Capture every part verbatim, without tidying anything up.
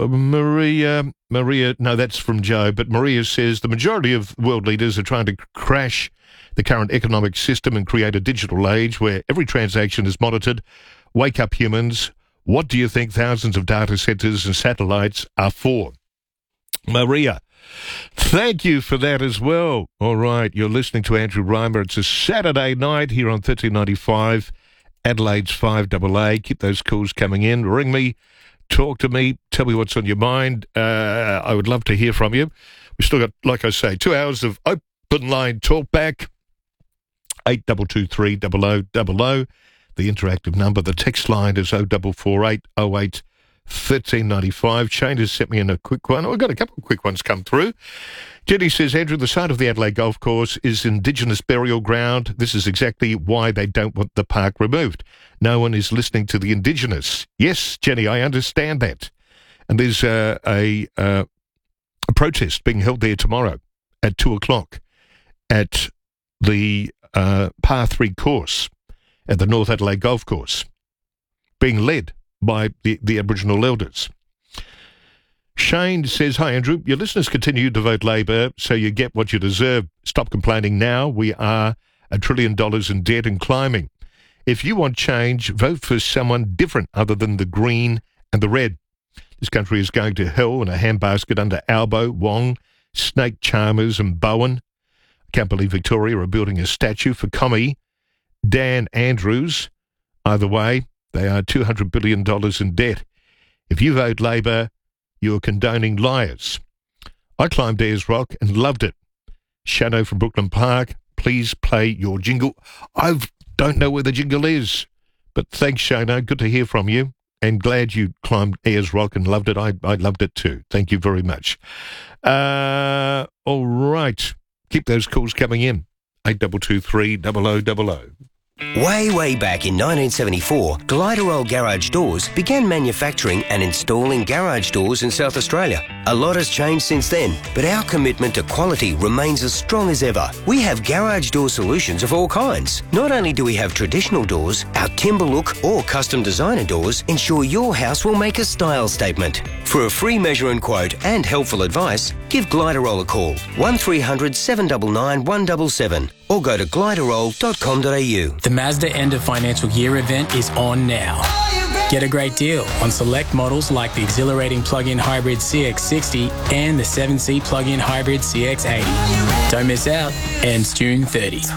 Uh, Maria, Maria, no, that's from Joe, but Maria says the majority of world leaders are trying to crash the current economic system and create a digital age where every transaction is monitored. Wake up, humans. What do you think thousands of data centers and satellites are for? Maria, thank you for that as well. All right, you're listening to Andrew Reimer. It's a Saturday night here on thirteen ninety-five, Adelaide's five double A. Keep those calls coming in. Ring me, talk to me, tell me what's on your mind. Uh, I would love to hear from you. We've still got, like I say, two hours of open line talk back. eight two two three, double oh double oh. The interactive number. The text line is oh four four eight oh eight thirteen ninety-five. Shane has sent me in a quick one. Oh, I've got a couple of quick ones come through. Jenny says, Andrew, the site of the Adelaide Golf Course is Indigenous burial ground. This is exactly why they don't want the park removed. No one is listening to the Indigenous. Yes, Jenny, I understand that. And there's uh, a, uh, a protest being held there tomorrow at two o'clock at the uh, par three course at the North Adelaide Golf Course, being led by the, the Aboriginal elders. Shane says, hi, Andrew. Your listeners continue to vote Labor, so you get what you deserve. Stop complaining now. We are a trillion dollars in debt and climbing. If you want change, vote for someone different other than the green and the red. This country is going to hell in a handbasket under Albo, Wong, Snake Chalmers and Bowen. I can't believe Victoria are building a statue for Commie Dan Andrews. Either way, they are two hundred billion dollars in debt. If you vote Labor, you're condoning liars. I climbed Ayers Rock and loved it. Shadow from Brooklyn Park, please play your jingle. I don't know where the jingle is, but thanks, Shano. Good to hear from you, and glad you climbed Ayers Rock and loved it. I, I loved it too. Thank you very much. Uh, all right. Keep those calls coming in. eight two two three, double oh double oh. Way, way back in nineteen seventy-four, Gliderol Garage Doors began manufacturing and installing garage doors in South Australia. A lot has changed since then, but our commitment to quality remains as strong as ever. We have garage door solutions of all kinds. Not only do we have traditional doors, our timber look or custom designer doors ensure your house will make a style statement. For a free measure and quote and helpful advice, give Gliderol a call, one three hundred, seven nine nine, one seven seven, or go to gliderol dot com dot a u. The Mazda End of Financial Year event is on now. Get a great deal on select models like the exhilarating plug-in hybrid C X sixty and the seven-seat plug-in hybrid C X eighty. Don't miss out. Ends June thirtieth.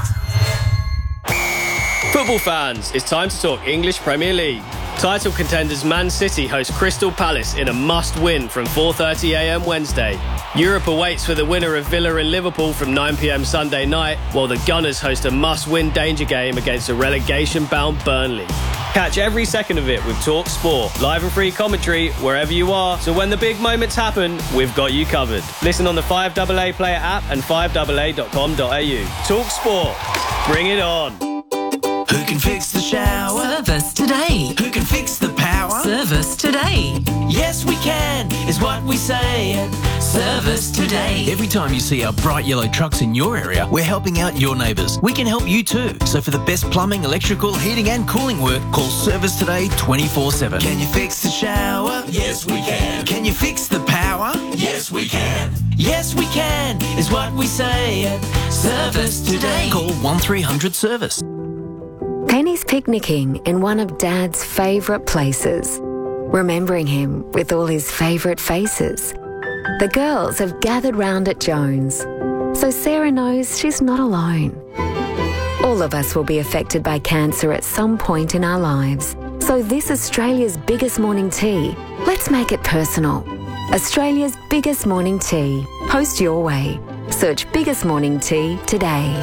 Football fans, it's time to talk English Premier League. Title contenders Man City host Crystal Palace in a must-win from four thirty a m Wednesday. Europe awaits for the winner of Villa and Liverpool from nine p m Sunday night, while the Gunners host a must-win danger game against a relegation-bound Burnley. Catch every second of it with Talk Sport, live and free commentary wherever you are, so when the big moments happen, we've got you covered. Listen on the five double A Player app and five double A dot com dot a u. Talk Sport. Bring it on. Who can fix the shower? Service today. Who can fix the power? Service today. Yes, we can, is what we say. Service today. Every time you see our bright yellow trucks in your area, we're helping out your neighbours. We can help you too. So for the best plumbing, electrical, heating and cooling work, call Service Today twenty-four seven. Can you fix the shower? Yes, we can. Can you fix the power? Yes, we can. Yes, we can, is what we say. Service today. Call one three hundred service. Penny's picnicking in one of Dad's favourite places, remembering him with all his favourite faces. The girls have gathered round at Jones, so Sarah knows she's not alone. All of us will be affected by cancer at some point in our lives, so this Australia's biggest morning tea, let's make it personal. Australia's biggest morning tea. Post your way. Search Biggest Morning Tea today.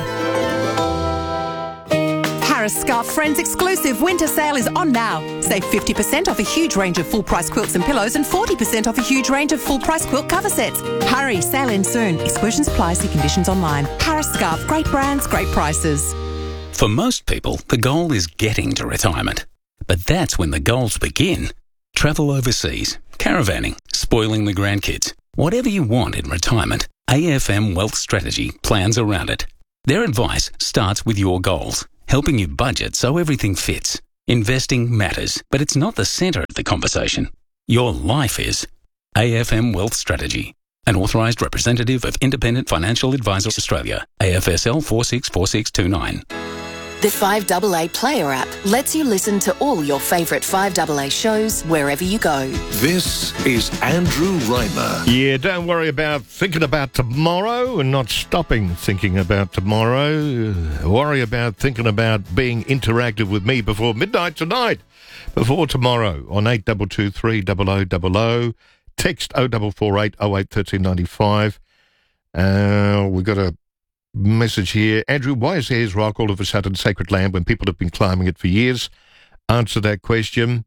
Harris Scarf Friends exclusive winter sale is on now. Save fifty percent off a huge range of full-price quilts and pillows and forty percent off a huge range of full-price quilt cover sets. Hurry, sale ends soon. Exclusions apply, see conditions online. Harris Scarf, great brands, great prices. For most people, the goal is getting to retirement. But that's when the goals begin. Travel overseas, caravanning, spoiling the grandkids. Whatever you want in retirement, A F M Wealth Strategy plans around it. Their advice starts with your goals, helping you budget so everything fits. Investing matters, but it's not the centre of the conversation. Your life is. A F M Wealth Strategy. An authorised representative of Independent Financial Advisors Australia. A F S L four six four six two nine. The five A A Player app lets you listen to all your favourite five A A shows wherever you go. This is Andrew Reimer. Yeah, don't worry about thinking about tomorrow and not stopping thinking about tomorrow. Worry about thinking about being interactive with me before midnight tonight, before tomorrow on eight two two three zero zero zero zero. Text oh four four eight oh eight one three nine five. Uh, we've got a message here. Andrew, why is Ayers Rock all of a sudden sacred land when people have been climbing it for years? Answer that question.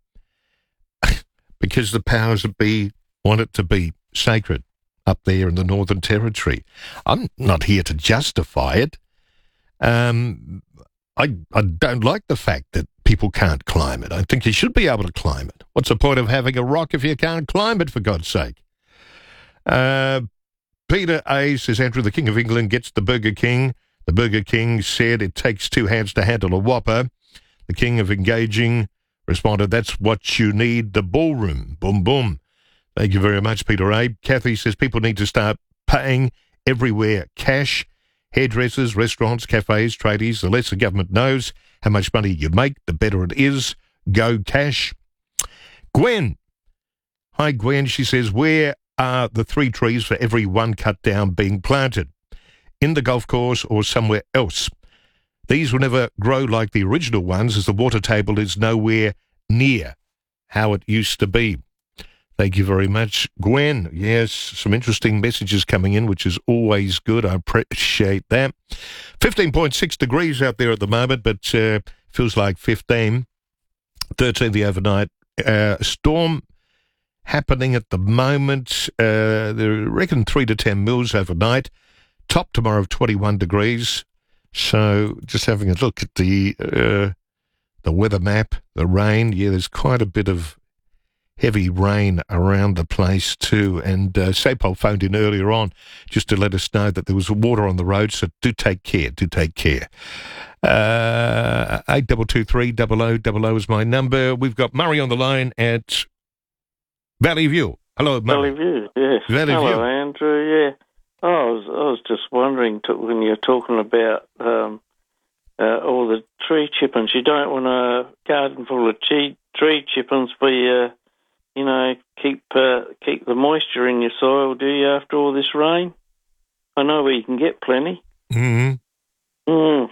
Because the powers that be want it to be sacred up there in the Northern Territory. I'm not here to justify it. Um, I, I don't like the fact that people can't climb it. I think you should be able to climb it. What's the point of having a rock if you can't climb it, for God's sake? Uh, Peter A. says, Andrew, the King of England gets the Burger King. The Burger King said it takes two hands to handle a Whopper. The King of Engaging responded, that's what you need, the ballroom. Boom, boom. Thank you very much, Peter A. Kathy says, people need to start paying everywhere cash. Hairdressers, restaurants, cafes, tradies, the less the government knows how much money you make, the better it is. Go cash. Gwen. Hi, Gwen. She says, where are the three trees for every one cut down being planted? In the golf course or somewhere else? These will never grow like the original ones as the water table is nowhere near how it used to be. Thank you very much, Gwen. Yes, some interesting messages coming in, which is always good. I appreciate that. fifteen point six degrees out there at the moment, but uh, feels like fifteen. thirteen the overnight. Uh, storm happening at the moment. Uh, they reckon three to ten mils overnight. Top tomorrow of twenty-one degrees. So just having a look at the uh, the weather map, the rain. Yeah, there's quite a bit of heavy rain around the place too. And uh, Sapol phoned in earlier on just to let us know that there was water on the road. So do take care. Do take care. Uh, eight two two three zero zero zero zero is my number. We've got Murray on the line at Valley View. Hello, Murray. Valley View, yes. Valley Hello, View. Andrew, yeah. Oh, I was, I was just wondering, to, when you're talking about um, uh, all the tree chippings, you don't want a garden full of tree, tree chippings for your, you know, keep uh, keep the moisture in your soil, do you, after all this rain? I know where you can get plenty. Mm-hmm. Mm.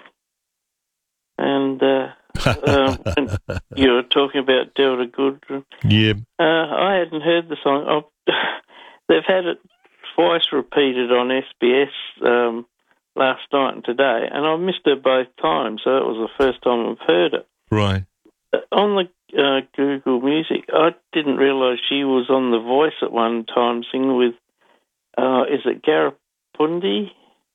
And, uh, um, and you were talking about Delta Goodrem. Yeah. Uh, I hadn't heard the song. Oh, they've had it twice repeated on S B S um, last night and today, and I missed it both times, so it was the first time I've heard it. Right. On the uh, Google Music, I didn't realise she was on The Voice at one time singing with, uh, is it Garapundi?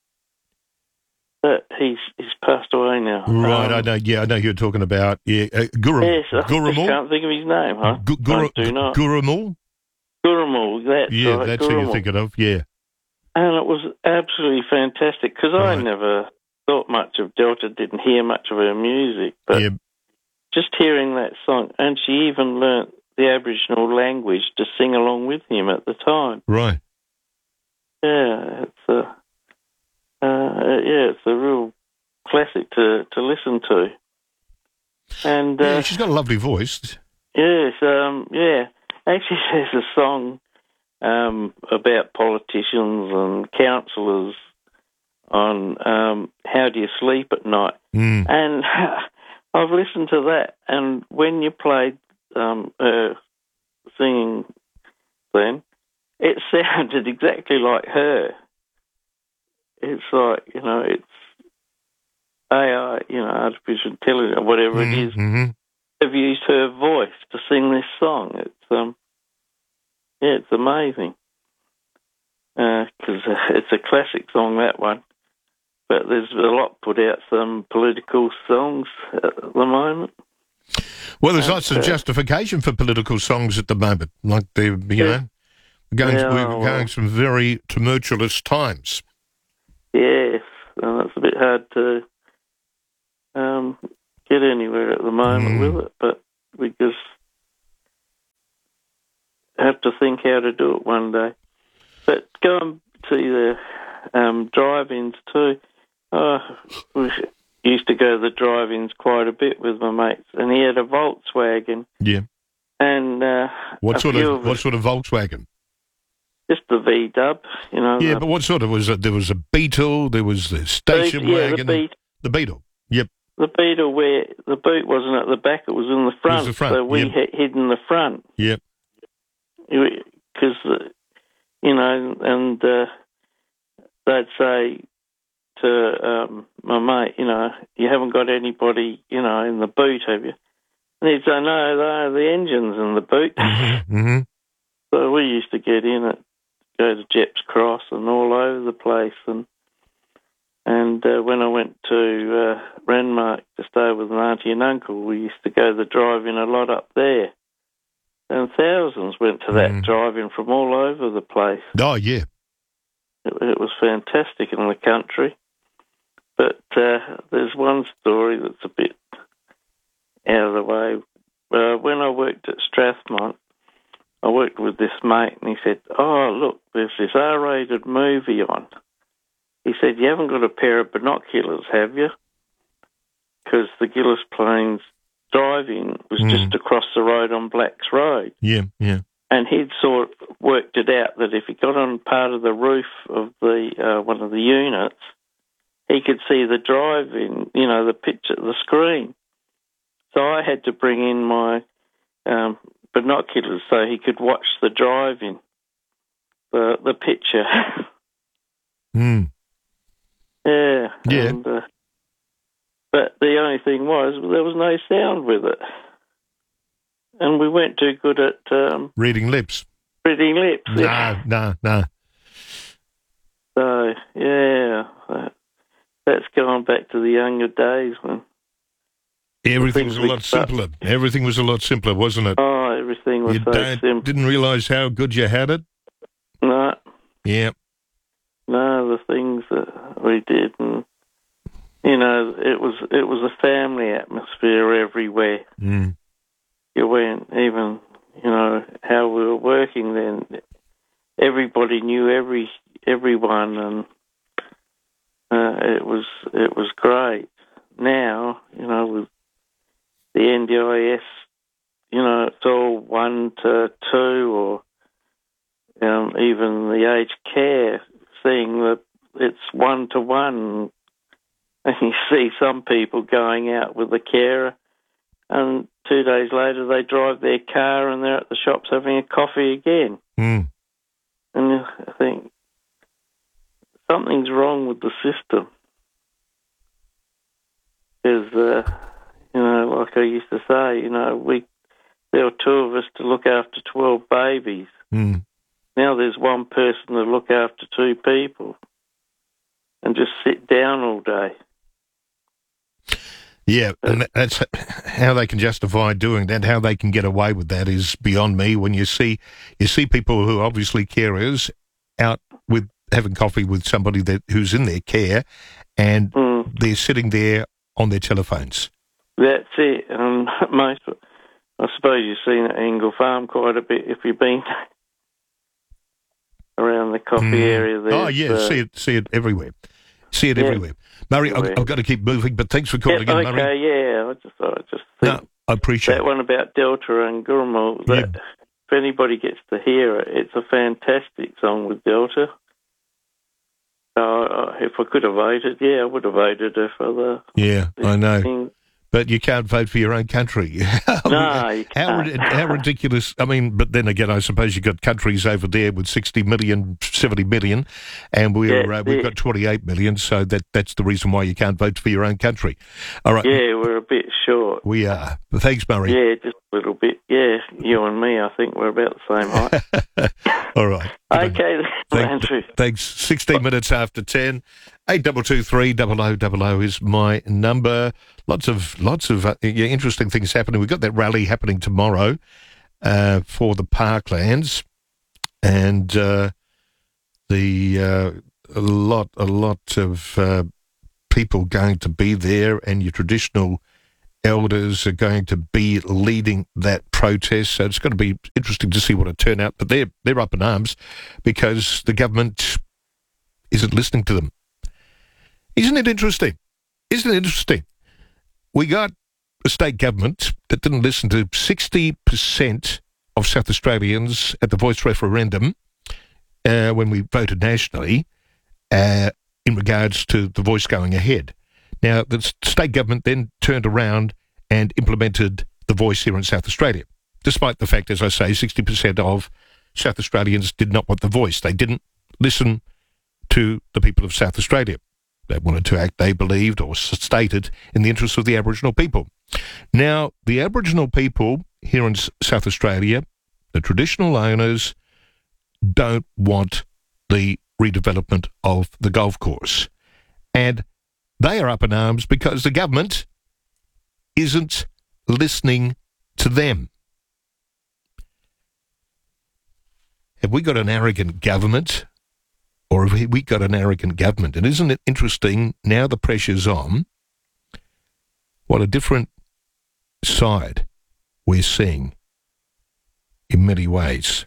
But he's he's passed away now. Right, um, I know. Yeah, I know who you're talking about. Yeah, uh, Gurum, Yes, I Gurumul? just can't think of his name, huh? Gu- Guru- I do not. Gurumul? Gurumul, that's Yeah, right, that's who Gurumul. you're thinking of. Yeah. And it was absolutely fantastic, because Right. I never thought much of Delta, didn't hear much of her music, but Yeah. just hearing that song, and she even learnt the Aboriginal language to sing along with him at the time. Right. Yeah, it's a, uh, yeah, it's a real classic to, to listen to. And uh, Yeah, she's got a lovely voice. yes, um, yeah. Actually, there's a song um, about politicians and councillors on um, how do you sleep at night. Mm. And I've listened to that, and when you played um, her singing then, it sounded exactly like her. It's like, you know, it's A I, you know, artificial intelligence, whatever Mm-hmm. it is. Mm-hmm. Have used her voice to sing this song. It's um, yeah, it's amazing because uh, it's a classic song, that one. But there's a lot put out, some political songs at the moment. Well, there's And, lots of uh, justification for political songs at the moment. Like they, you Yeah. know, going Yeah, we're well- going some very tumultuous times. Yes, and it's a bit hard to um, get anywhere at the moment Mm. with it, but because have to think how to do it one day. But going to the um, drive-ins too, oh, we used to go to the drive-ins quite a bit with my mates, and he had a Volkswagen. Yeah. And uh, what sort of, of what sort of Volkswagen? Just the V-Dub, you know. Yeah, the, but what sort of was it? There was a Beetle, there was the station Beetle, yeah, wagon. The, Beetle. the Beetle, yep. The Beetle where the boot wasn't at the back, it was in the front. It was the front, so we yep. hid, hid in the front. Yep. Because, uh, you know, and uh, they'd say to um, my mate, you know, you haven't got anybody, you know, in the boot, have you? And he'd say, no, no, the engine's in the boot. Mm-hmm. Mm-hmm. So we used to get in it, go to Jepp's Cross and all over the place. And and uh, when I went to uh, Renmark to stay with an auntie and uncle, we used to go to the drive-in a lot up there. And thousands went to that mm. drive-in from all over the place. Oh, yeah. It, it was fantastic in the country. But uh, there's one story that's a bit out of the way. Uh, when I worked at Strathmont, I worked with this mate, and he said, oh, look, there's this R-rated movie on. He said, you haven't got a pair of binoculars, have you? Because the Gillis Plains drive-in was mm. just across the road on Blacks Road. Yeah, yeah. And he'd sort of worked it out that if he got on part of the roof of the uh, one of the units, he could see the drive-in, you know, the picture, the screen. So I had to bring in my um, binoculars so he could watch the drive-in, the the picture. Mm. Yeah. Yeah. And, uh, but the only thing was there was no sound with it, and we weren't too good at um, reading lips. Reading lips. No, yeah. no, no. So yeah, that's going back to the younger days when. Everything was a lot simpler. Everything was a lot simpler, wasn't it? Oh, everything was you so simple. Didn't realise how good you had it? No. Yeah. No, the things that we did, and you know, it was it was a family atmosphere everywhere. Mm. You went even, you know, how we were working then. Everybody knew every everyone, and uh, it was it was great. Now, you know, with the N D I S, you know, it's all one to two, or um, even the aged care, seeing that it's one to one. And you see some people going out with the carer, and two days later they drive their car and they're at the shops having a coffee again. Mm. And I think something's wrong with the system. Because, uh, you know, like I used to say, you know, we there were two of us to look after twelve babies. Mm. Now there's one person to look after two people and just sit down all day. Yeah, and that's how they can justify doing that. How they can get away with that is beyond me. When you see you see people who are obviously carers out with having coffee with somebody that who's in their care, and mm. they're sitting there on their telephones. That's it. Um, most, I suppose you've seen it at Ingle Farm quite a bit if you've been around the coffee mm. area. Oh yeah, uh, see it, see it everywhere. See it yeah. everywhere. Murray, I've, I've got to keep moving, but thanks for calling yeah, in, Murray. Okay, yeah, I just, I just think no, I appreciate that it. one about Delta and Gurmal. That yeah. if anybody gets to hear it, it's a fantastic song with Delta. So uh, if I could have voted, yeah, I would have voted her for the. Yeah, I know. Thing. But you can't vote for your own country. No, you can't. How, how ridiculous. I mean, but then again, I suppose you've got countries over there with sixty million, seventy million, and we're, yeah, uh, we've yeah. got twenty-eight million, so that, that's the reason why you can't vote for your own country. All right. Yeah, we're a bit short. We are. Thanks, Murray. Yeah, just a little bit. Yeah, you and me, I think we're about the same height. All right. Okay, Thank, Andrew. Thanks. sixteen minutes after ten. eight two two three, double oh double oh is my number. Lots of lots of uh, yeah, interesting things happening. We've got that rally happening tomorrow uh, for the Parklands, and uh, the uh, a lot a lot of uh, people going to be there, and your traditional elders are going to be leading that protest. So it's going to be interesting to see what it turns out. But they're, they're up in arms because the government isn't listening to them. Isn't it interesting? Isn't it interesting? We got a state government that didn't listen to sixty percent of South Australians at the Voice referendum uh, when we voted nationally uh, in regards to the Voice going ahead. Now, the state government then turned around and implemented the Voice here in South Australia, despite the fact, as I say, sixty percent of South Australians did not want the Voice. They didn't listen to the people of South Australia. They wanted to act, they believed, or stated, in the interests of the Aboriginal people. Now, the Aboriginal people here in South Australia, the traditional owners, don't want the redevelopment of the golf course. And they are up in arms because the government isn't listening to them. Have we got an arrogant government? Or have we got an arrogant government? And isn't it interesting, now the pressure's on, what a different side we're seeing in many ways.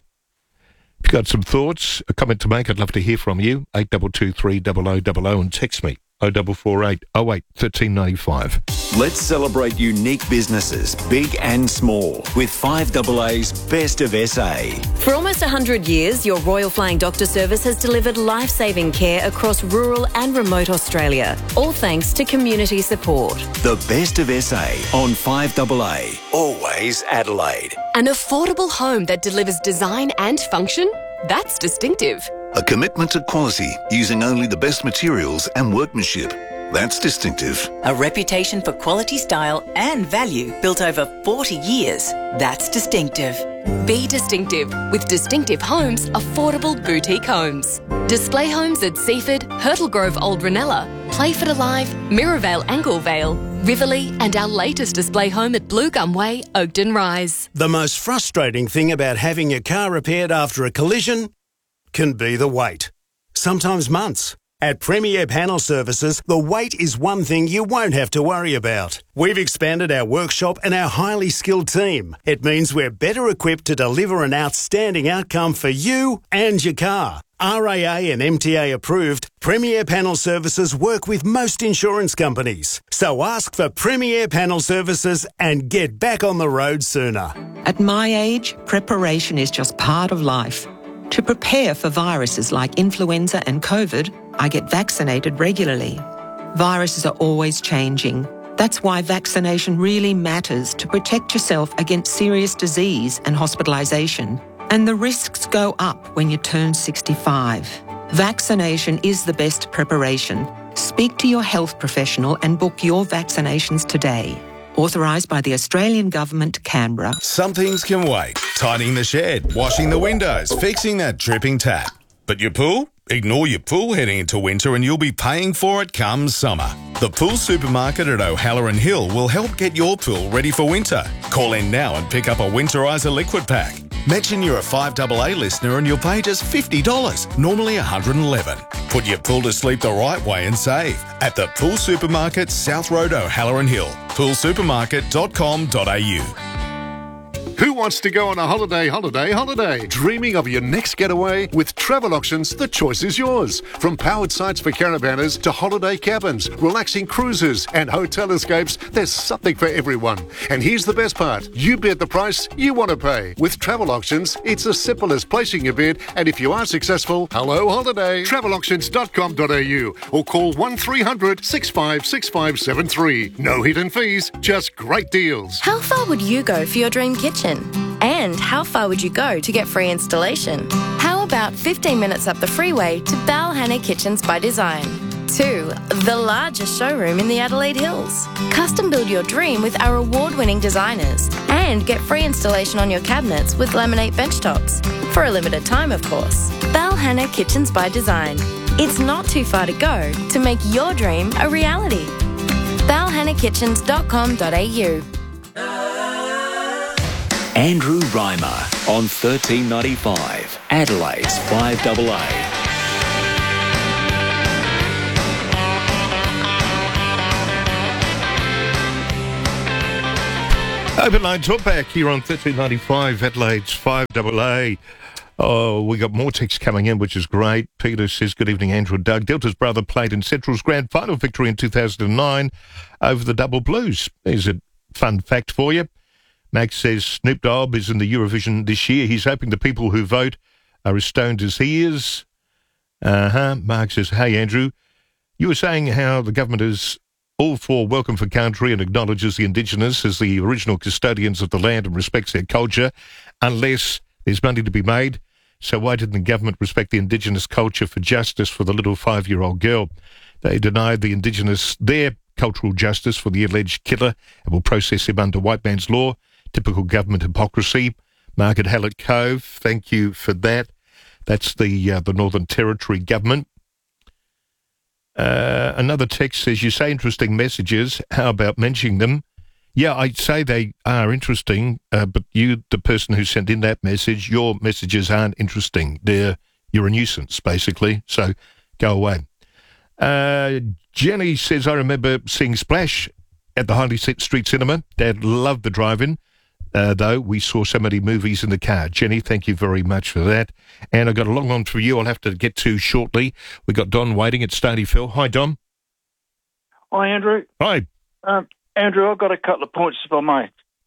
If you've got some thoughts, a comment to make, I'd love to hear from you. eight two two three zero zero zero zero and text me oh four four eight oh eight one three nine five. Let's celebrate unique businesses, big and small, with five A A's Best of S A. For almost one hundred years, your Royal Flying Doctor Service has delivered life-saving care across rural and remote Australia, all thanks to community support. The Best of S A on five A A, always Adelaide. An affordable home that delivers design and function? That's distinctive. A commitment to quality using only the best materials and workmanship. That's distinctive. A reputation for quality, style and value built over forty years. That's distinctive. Be distinctive with Distinctive Homes Affordable Boutique Homes. Display homes at Seaford, Hurtle Grove Old Ranella, Playford Alive, Mirrorvale Anglevale, Riverlea and our latest display home at Blue Gum Way, Oakden Rise. The most frustrating thing about having your car repaired after a collision can be the wait. Sometimes months. At Premier Panel Services, the wait is one thing you won't have to worry about. We've expanded our workshop and our highly skilled team. It means we're better equipped to deliver an outstanding outcome for you and your car. R A A and M T A approved, Premier Panel Services work with most insurance companies. So ask for Premier Panel Services and get back on the road sooner. At my age, preparation is just part of life. To prepare for viruses like influenza and COVID, I get vaccinated regularly. Viruses are always changing. That's why vaccination really matters to protect yourself against serious disease and hospitalisation. And the risks go up when you turn sixty-five. Vaccination is the best preparation. Speak to your health professional and book your vaccinations today. Authorised by the Australian Government, Canberra. Some things can wait. Tidying the shed, washing the windows, fixing that dripping tap. But your pool? Ignore your pool heading into winter and you'll be paying for it come summer. The Pool Supermarket at O'Halloran Hill will help get your pool ready for winter. Call in now and pick up a Winterizer liquid pack. Mention you're a five A A listener and you'll pay just fifty dollars, normally one hundred eleven dollars. Put your pool to sleep the right way and save at the Pool Supermarket, South Road, O'Halloran Hill. pool supermarket dot com dot a u. Who wants to go on a holiday, holiday, holiday? Dreaming of your next getaway? With Travel Options, the choice is yours. From powered sites for caravanners to holiday cabins, relaxing cruises and hotel escapes, there's something for everyone. And here's the best part. You bid the price you want to pay. With Travel Options, it's as simple as placing your bid, and if you are successful, hello holiday. travel auctions dot com dot a u or call one three hundred six five six five seven three. No hidden fees, just great deals. How far would you go for your dream kitchen? And how far would you go to get free installation? How about fifteen minutes up the freeway to Balhanna Kitchens by Design? Two, the largest showroom in the Adelaide Hills. Custom build your dream with our award-winning designers and get free installation on your cabinets with laminate benchtops. For a limited time, of course. Balhanna Kitchens by Design. It's not too far to go to make your dream a reality. balhanna kitchens dot com dot a u. Andrew Reimer on thirteen ninety-five, Adelaide's five A A. Open line talk back here on thirteen ninety-five, Adelaide's five double A. Oh, we got more texts coming in, which is great. Peter says, good evening, Andrew and Doug. Delta's brother played in Central's grand final victory in two thousand nine over the Double Blues. There's a fun fact for you. Max says Snoop Dogg is in the Eurovision this year. He's hoping the people who vote are as stoned as he is. Uh-huh. Mark says, hey, Andrew, you were saying how the government is all for welcome for country and acknowledges the Indigenous as the original custodians of the land and respects their culture, unless there's money to be made. So why didn't the government respect the Indigenous culture for justice for the little five-year-old girl? They denied the Indigenous their cultural justice for the alleged killer and will process him under white man's law. Typical government hypocrisy. Margaret Hallett Cove, thank you for that. That's the uh, the Northern Territory government. Uh, another text says, you say interesting messages. How about mentioning them? Yeah, I'd say they are interesting, uh, but you, the person who sent in that message, your messages aren't interesting. They're, you're a nuisance, basically, so go away. Uh, Jenny says, I remember seeing Splash at the Harley Street Cinema. Dad loved the drive-in, uh, though we saw so many movies in the car. Jenny, thank you very much for that. And I've got a long one for you I'll have to get to shortly. We've got Don waiting at Stonyfield. Hi, Don. Hi, Andrew. Hi. Um, Andrew, I've got a couple of points if I may.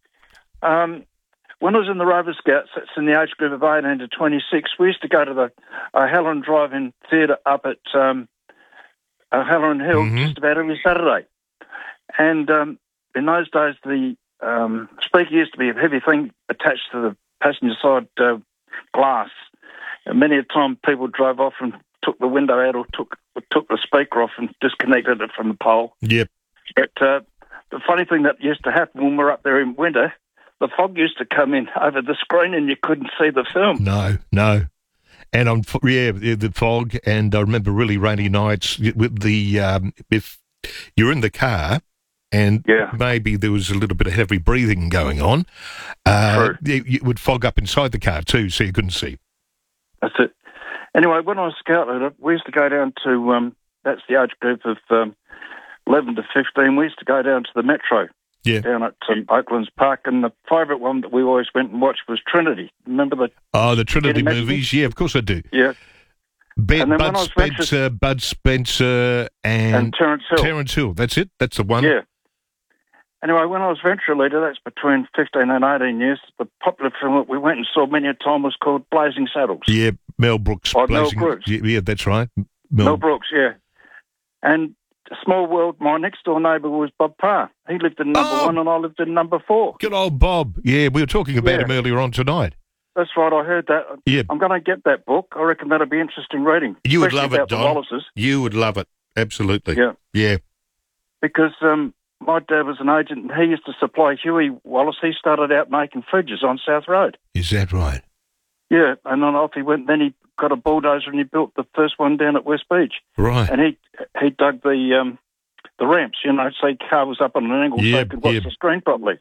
Um, when I was in the Rover Scouts, that's in the age group of eighteen to twenty-six, we used to go to the uh, Helen Drive-In Theatre up at um, uh, Helen Hill mm-hmm. just about every Saturday. And um, in those days, the um, speaker used to be a heavy thing attached to the passenger side uh, glass. And many a time people drove off and took the window out or took took the speaker off and disconnected it from the pole. Yep. But uh, the funny thing that used to happen when we were up there in winter, the fog used to come in over the screen and you couldn't see the film. No, no. And on yeah, the fog, and I remember really rainy nights with the um, if you're in the car and yeah. maybe there was a little bit of heavy breathing going on, uh, it, it would fog up inside the car too, so you couldn't see. That's it. Anyway, when I was scout leader, we used to go down to um, that's the age group of um, eleven to fifteen. We used to go down to the Metro. Yeah. Down at um, Oaklands Park, and the favourite one that we always went and watched was Trinity. Remember the oh the Trinity movies? Yeah, of course I do. Yeah. Ben, and then Bud when I was Spencer, ventured, Bud Spencer, and, and Terence Hill. Terence Hill. That's it. That's the one. Yeah. Anyway, when I was venture leader, that's between fifteen and eighteen years. The popular film that we went and saw many a time was called Blazing Saddles. Yeah, Mel Brooks. Oh, Blazing, Mel Brooks. Yeah, yeah, that's right. Mel, Mel Brooks. Yeah. And a small world, my next door neighbour was Bob Parr. He lived in number oh, one and I lived in number four. Good old Bob. Yeah, we were talking about yeah. him earlier on tonight. That's right, I heard that. Yeah. I'm going to get that book. I reckon that'll be interesting reading. You would love it, about Don. The Wallaces. You would love it. Absolutely. Yeah. Yeah. Because um, my dad was an agent and he used to supply Huey Wallace. He started out making fridges on South Road. Is that right? Yeah, and then off he went. Then he got a bulldozer and he built the first one down at West Beach. Right. And he he dug the um, the ramps, you know, so the car was up on an angle yep, so he could watch yep. the screen properly.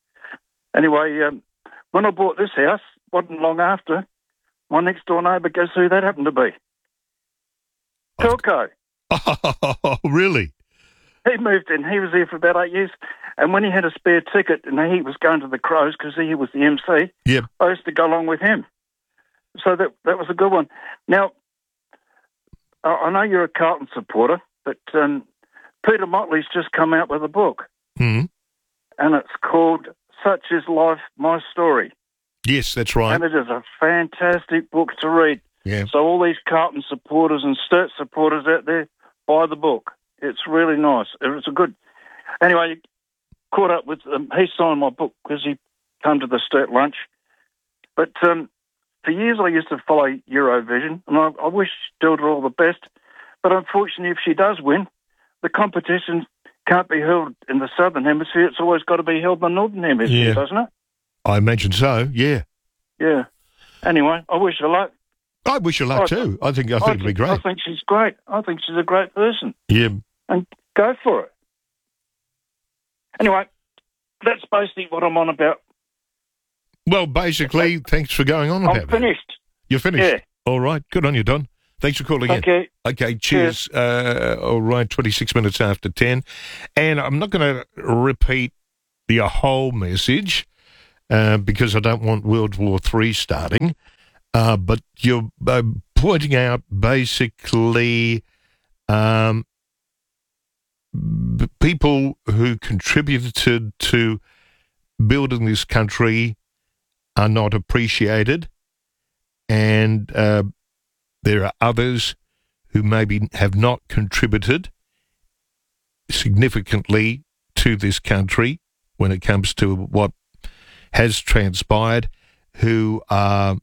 Anyway, um, when I bought this house, wasn't long after, my next door neighbour, guess who that happened to be? Telco. Oh, really? He moved in. He was here for about eight years. And when he had a spare ticket and he was going to the Crows because he was the M C, yep. I used to go along with him. So that that was a good one. Now, I know you're a Carlton supporter, but um, Peter Motley's just come out with a book. Mm. And it's called Such Is Life, My Story. Yes, that's right. And it is a fantastic book to read. Yeah. So all these Carlton supporters and Sturt supporters out there, buy the book. It's really nice. It's a good... Anyway, caught up with... Um, he signed my book because he came to the Sturt lunch. But um, for years I used to follow Eurovision, and I, I wish Dilda all the best. But unfortunately, if she does win, the competition can't be held in the Southern Hemisphere. It's always got to be held in the Northern Hemisphere, yeah. doesn't it? I imagine so, yeah. Yeah. Anyway, I wish her luck. I wish her luck I, too. I think I think I it'd be great. I think she's great. I think she's a great person. Yeah. And go for it. Anyway, that's basically what I'm on about. Well, basically, thanks for going on about I'm finished. That. You're finished? Yeah. All right. Good on you, Don. Thanks for calling okay. in. Okay. Cheers. Uh, all right. twenty-six minutes after ten. And I'm not going to repeat the whole message uh, because I don't want World War Three starting. Uh, but you're uh, pointing out basically um, b- people who contributed to building this country are not appreciated, and uh, there are others who maybe have not contributed significantly to this country when it comes to what has transpired, who are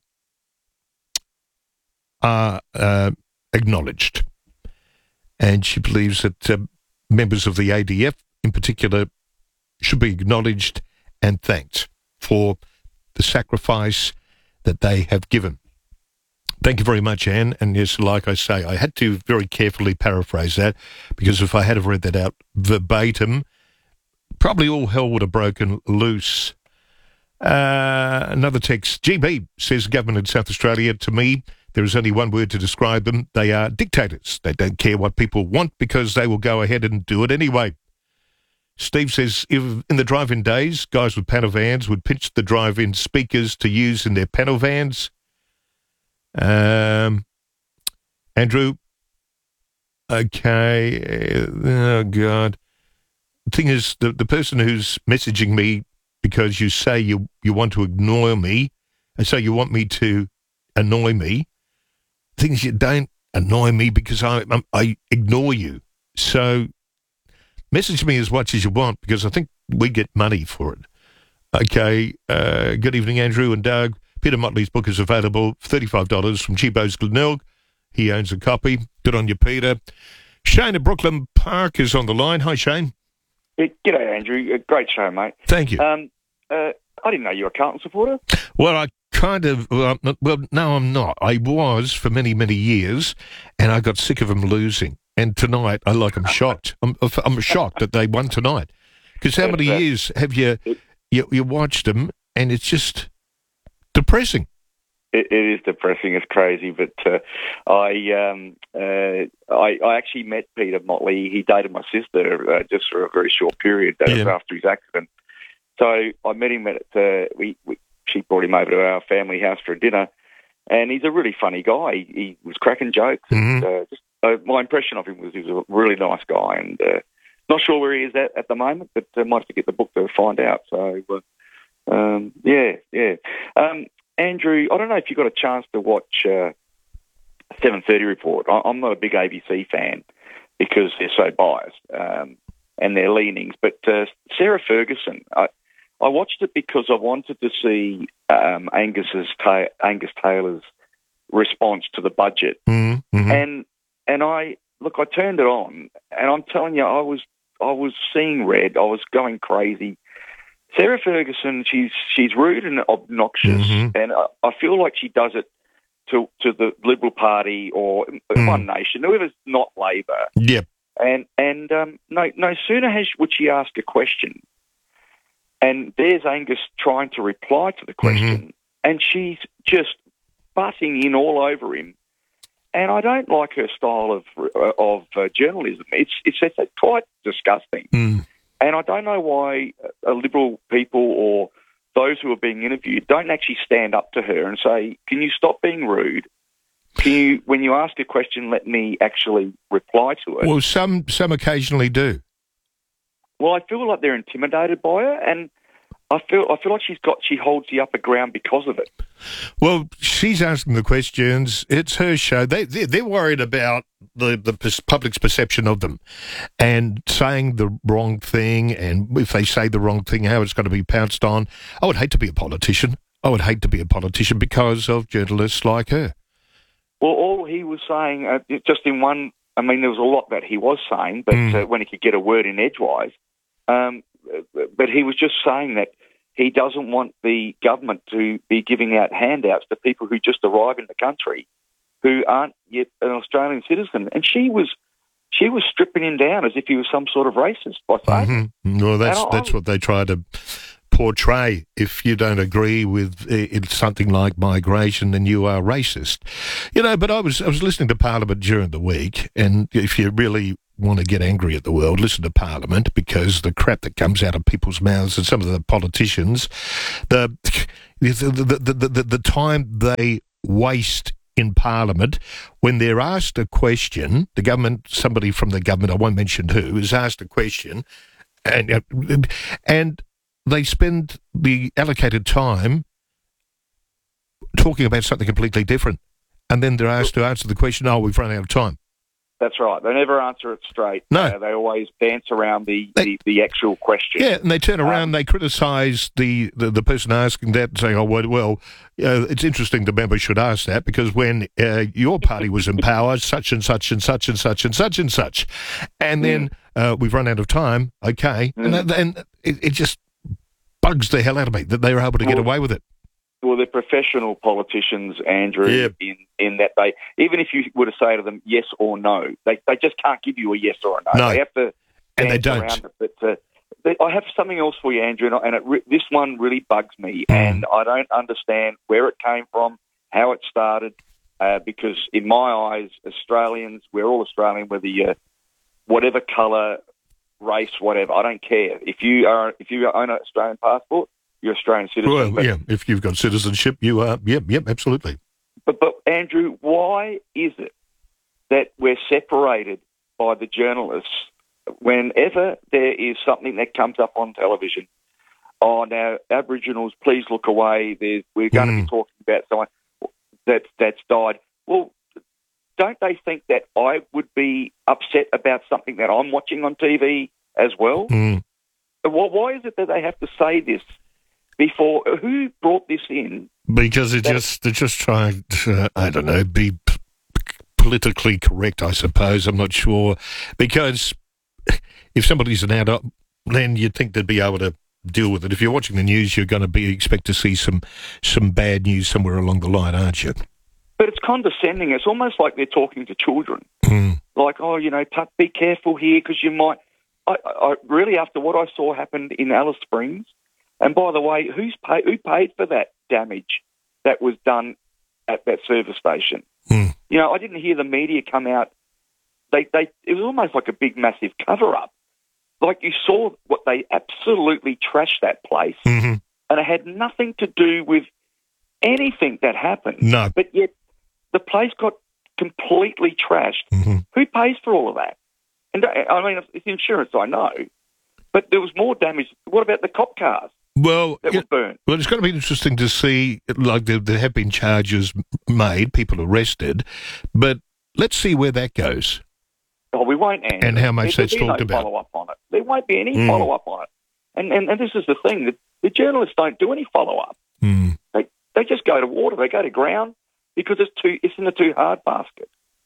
are uh, acknowledged. And she believes that uh, members of the A D F in particular should be acknowledged and thanked for the sacrifice that they have given. Thank you very much, Anne. And yes, like I say, I had to very carefully paraphrase that, because if I had have read that out verbatim, probably all hell would have broken loose. Uh, another text. G B says, government in South Australia, to me, there is only one word to describe them. They are dictators. They don't care what people want because they will go ahead and do it anyway. Steve says, if in the drive-in days, guys with panel vans would pitch the drive-in speakers to use in their panel vans. Um, Andrew, okay, oh God. The thing is, the, the person who's messaging me because you say you, you want to ignore me, and so you want me to annoy me, the thing is you don't annoy me because I, I, I ignore you. So message me as much as you want, because I think we get money for it. Okay, uh, good evening, Andrew and Doug. Peter Motley's book is available, thirty-five dollars from Chibo's Glenelg. He owns a copy. Good on you, Peter. Shane at Brooklyn Park is on the line. Hi, Shane. Hey, g'day, Andrew. Great show, mate. Thank you. Um, uh, I didn't know you were a Carlton supporter. Well, I kind of, well, well, no, I'm not. I was for many, many years, and I got sick of them losing. And tonight, I like, I'm shocked. I'm, I'm shocked that they won tonight. Because how many years have you, you, you watched them, and it's just depressing. It, it is depressing. It's crazy. But uh, I, um, uh, I I actually met Peter Motley. He dated my sister uh, just for a very short period uh, Yeah. after his accident. So I met him at, uh, we, we, she brought him over to our family house for a dinner. And he's a really funny guy. He, he was cracking jokes. And, uh, just, uh, my impression of him was he was a really nice guy. And uh, not sure where he is at at the moment, but I uh, might have to get the book to find out. So, uh, um, yeah, yeah. Um, Andrew, I don't know if you got a chance to watch uh, seven thirty Report. I, I'm not a big A B C fan because they're so biased um, and their leanings. But uh, Sarah Ferguson, I, I watched it because I wanted to see um, Angus's ta- Angus Taylor's response to the budget, mm-hmm. and and I look, I turned it on, and I'm telling you, I was I was seeing red. I was going crazy. Sarah Ferguson, she's she's rude and obnoxious, mm-hmm. and I, I feel like she does it to to the Liberal Party or mm. One Nation, whoever's not Labor. Yep. And and um, no no sooner has would she ask a question, and there's Angus trying to reply to the question, mm-hmm. and she's just butting in all over him. And I don't like her style of of uh, journalism. It's it's it's quite disgusting. Mm. And I don't know why uh, Liberal people or those who are being interviewed don't actually stand up to her and say, "Can you stop being rude? Can you, when you ask a question, let me actually reply to it?" Well, some some occasionally do. Well, I feel like they're intimidated by her, and I feel I feel like she's got she holds the upper ground because of it. Well, she's asking the questions. It's her show. They they're, they're worried about the the public's perception of them, and saying the wrong thing. And if they say the wrong thing, how it's going to be pounced on. I would hate to be a politician. I would hate to be a politician because of journalists like her. Well, all he was saying, uh, just in one, I mean, there was a lot that he was saying, but Mm. uh, when he could get a word in edgewise, um, but he was just saying that he doesn't want the government to be giving out handouts to people who just arrive in the country who aren't yet an Australian citizen. And she was she was stripping him down as if he was some sort of racist by saying. Mm-hmm. Well, that's And I- that's what they try to portray if you don't agree with uh, something like migration, then you are racist. You know, but I was I was listening to Parliament during the week, and if you really want to get angry at the world, listen to Parliament, because the crap that comes out of people's mouths and some of the politicians, the the the the, the, the time they waste in Parliament when they're asked a question, the government, somebody from the government, I won't mention who, is asked a question, and uh, and they spend the allocated time talking about something completely different, and then they're asked to answer the question, oh, we've run out of time. That's right. They never answer it straight. No. Uh, they always dance around the, the, the actual question. Yeah, and they turn around, um, they criticise the, the, the person asking that, saying, oh, well, well uh, it's interesting the member should ask that, because when uh, your party was in power, such and such and such and such and such and such. And then uh, we've run out of time, okay. Mm. And, and it, it just bugs the hell out of me that they were able to well, get away with it. Well, they're professional politicians, Andrew, yeah. in, in that they, even if you were to say to them yes or no, they they just can't give you a yes or a no. No. They have to and they don't. Around it. But, uh, they, I have something else for you, Andrew, and, and it re- this one really bugs me, mm. and I don't understand where it came from, how it started, uh, because in my eyes, Australians, we're all Australian, whether you're whatever colour, race, whatever, I don't care. If you are, if you own an Australian passport, you're Australian citizen. Well, but, yeah, if you've got citizenship, you are. Yep, yep, absolutely. But, but, Andrew, why is it that we're separated by the journalists whenever there is something that comes up on television? Oh, now, Aboriginals, please look away. There's, we're going mm. to be talking about someone that, that's died. Well, don't they think that I would be upset about something that I'm watching on T V as well? Mm. Well, why is it that they have to say this before? Who brought this in? Because they're just, they're just trying to, I don't know, be p- politically correct, I suppose. I'm not sure. Because if somebody's an adult, then you'd think they'd be able to deal with it. If you're watching the news, you're going to be expect to see some, some bad news somewhere along the line, aren't you? But it's condescending. It's almost like they're talking to children. Mm. Like, oh, you know, Tuck, be careful here because you might... I, I really, after what I saw happened in Alice Springs, and by the way, who's pay, who paid for that damage that was done at that service station? Mm. You know, I didn't hear the media come out. They, they, it was almost like a big, massive cover-up. Like you saw what they absolutely trashed that place, mm-hmm. and it had nothing to do with anything that happened. No. But yet the place got completely trashed. Mm-hmm. Who pays for all of that? And I mean, it's insurance, I know, but there was more damage. What about the cop cars? Well, that yeah, were burnt. Well, it's going to be interesting to see. Like there, there have been charges made, people arrested, but let's see where that goes. Oh, we won't, Andrew. And how much There'll that's be talked no about. Follow up on it. There won't be any Mm. follow up on it. And, and and this is the thing: that the journalists don't do any follow up. Mm. They they just go to water. They go to ground because it's too it's in the too hard basket.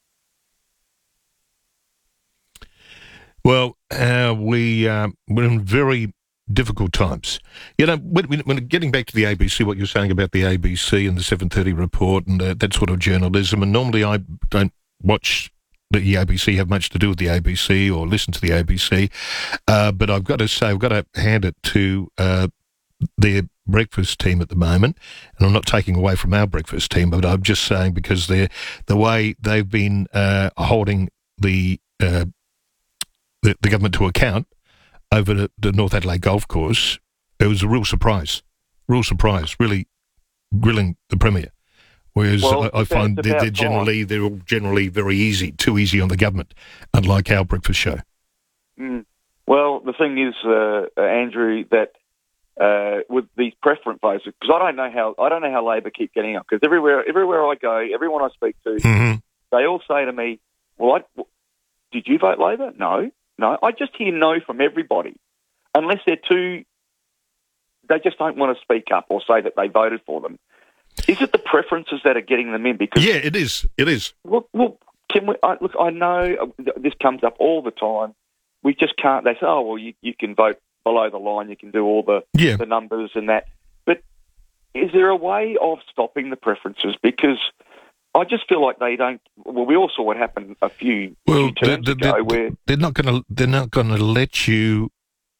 Well, uh, we, uh, we're in very difficult times. You know, when, when getting back to the A B C, what you're saying about the A B C and the seven thirty report and uh, that sort of journalism, and normally I don't watch the A B C, have much to do with the A B C or listen to the A B C, uh, but I've got to say, I've got to hand it to uh, their breakfast team at the moment, and I'm not taking away from our breakfast team, but I'm just saying because they're, the way they've been uh, holding the uh, The, the government to account over the, the North Adelaide Golf Course, it was a real surprise. Real surprise, really grilling the Premier. Whereas well, I, I find they're, they're generally time. they're all generally very easy, too easy on the government, unlike our breakfast show. Mm. Well, the thing is, uh, Andrew, that uh, with these preference votes, because I don't know how I don't know how Labor keep getting up. Because everywhere everywhere I go, everyone I speak to, mm-hmm. they all say to me, "Well, I, did you vote Labor?" No. No, I just hear no from everybody, unless they're too, they just don't want to speak up or say that they voted for them. Is it the preferences that are getting them in? Because yeah, it is. It is. Look, look can we, I, look, I know this comes up all the time. We just can't, they say, oh, well, you, you can vote below the line, you can do all the, yeah. the numbers and that. But is there a way of stopping the preferences? Because I just feel like they don't. Well, we all saw what happened a few, well, few terms they're, ago. they're, where they're not going to they're not going to let you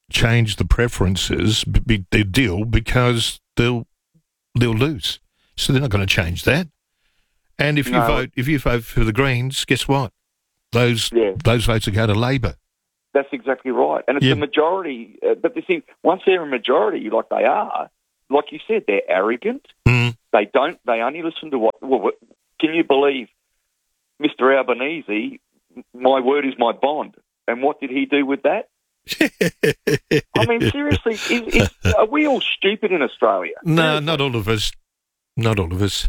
change the preferences, be, the deal, because they'll they'll lose. So they're not going to change that. And if you No. vote if you vote for the Greens, guess what? Those Yeah. those votes will go to Labor. That's exactly right. And it's Yeah. the majority. Uh, but the thing, once they're a majority, like they are, like you said, they're arrogant. Mm. They don't. They only listen to what. Well, what- can you believe, Mister Albanese? My word is my bond. And what did he do with that? I mean, seriously, is, is, are we all stupid in Australia? No, not all of us. Not all of us.